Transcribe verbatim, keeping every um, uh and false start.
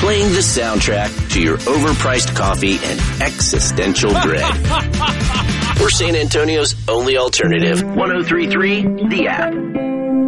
playing the soundtrack to your overpriced coffee and existential dread. We're San Antonio's only alternative. one oh three point three, The App.